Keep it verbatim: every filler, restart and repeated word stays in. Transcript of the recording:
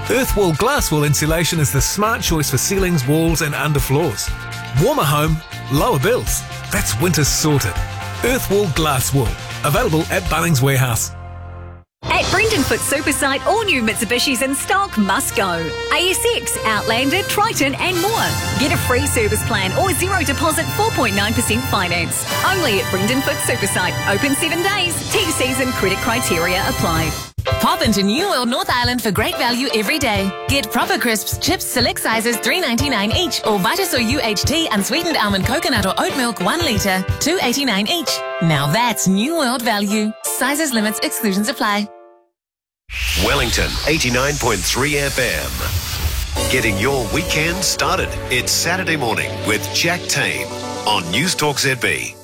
Earthwall Glasswool insulation is the smart choice for ceilings, walls and underfloors. Warmer home, lower bills. That's winter sorted. Earthwall Glasswool. Available at Bunnings Warehouse. At Brendan Foot Supersite, all new Mitsubishis in stock must go. A S X, Outlander, Triton and more. Get a free service plan or zero deposit four point nine percent finance. Only at Brendan Foot Supersite. Open seven days. T Cs and credit criteria apply. Pop into New World North Island for great value every day. Get Proper Crisps, chips, select sizes three ninety-nine each, or Vitasoy U H T unsweetened almond coconut or oat milk one litre, two eighty-nine each. Now that's New World value. Sizes, limits, exclusions apply. Wellington eighty-nine point three F M. Getting your weekend started. It's Saturday morning with Jack Tame on News Talk Z B.